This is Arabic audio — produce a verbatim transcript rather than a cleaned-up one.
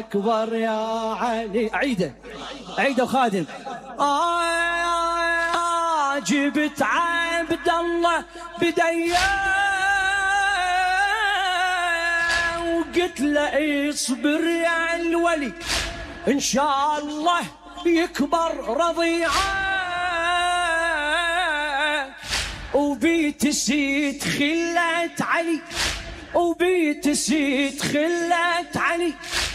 أكبر يا علي. عيده عيده وخادم. آه جبت عبد الله بديا وقلت له اصبر يا الولي إن شاء الله يكبر رضيعه وبيت سيد خلت علي وبيت سيد خلت علي